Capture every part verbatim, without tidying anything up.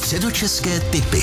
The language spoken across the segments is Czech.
Středočeské tipy.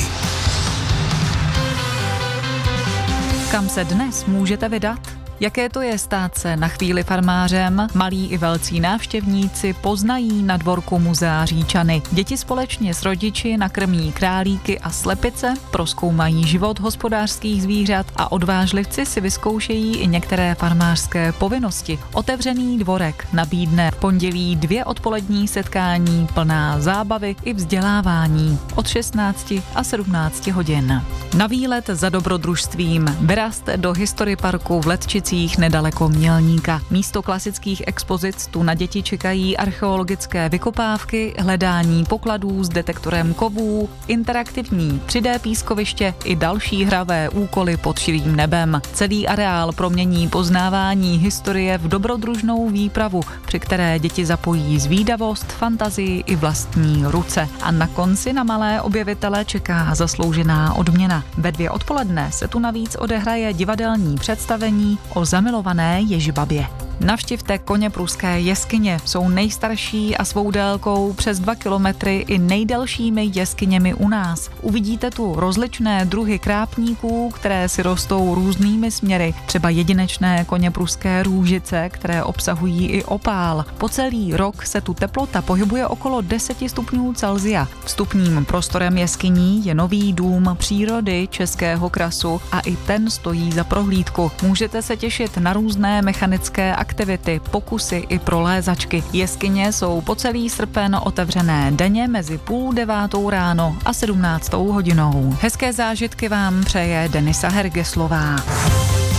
Kam se dnes můžete vydat? Jaké to je stát se na chvíli farmářem? Malí i velcí návštěvníci poznají na dvorku muzea Říčany. Děti společně s rodiči nakrmí králíky a slepice, prozkoumají život hospodářských zvířat a odvážlivci si vyzkoušejí i některé farmářské povinnosti. Otevřený dvorek nabídne v pondělí dvě odpolední setkání plná zábavy i vzdělávání od šestnácti a sedmnácti hodin. Na výlet za dobrodružstvím vyrazte do History parku v Letčicích nedaleko Mělníka. Místo klasických expozic tu na děti čekají archeologické vykopávky, hledání pokladů s detektorem kovů, interaktivní tři dé pískoviště i další hravé úkoly pod širým nebem. Celý areál promění poznávání historie v dobrodružnou výpravu, při které děti zapojí zvídavost, fantazii i vlastní ruce. A na konci na malé objevitele čeká zasloužená odměna. Ve dvě odpoledne se tu navíc odehraje divadelní představení o zamilované Ježibabě. Navštivte Koněpruské jeskyně. Jsou nejstarší a svou délkou přes dva kilometry i nejdelšími jeskyněmi u nás. Uvidíte tu rozličné druhy krápníků, které si rostou různými směry. Třeba jedinečné koněpruské růžice, které obsahují i opál. Po celý rok se tu teplota pohybuje okolo deseti stupňů Celsia. Vstupním prostorem jeskyní je nový dům přírody Českého krasu a i ten stojí za prohlídku. Můžete se těšit na různé mechanické aktivity, pokusy i prolézačky. Jeskyně jsou po celý srpen otevřené denně mezi půl devátou ráno a sedmnáctou hodinou. Hezké zážitky vám přeje Denisa Hergeslová.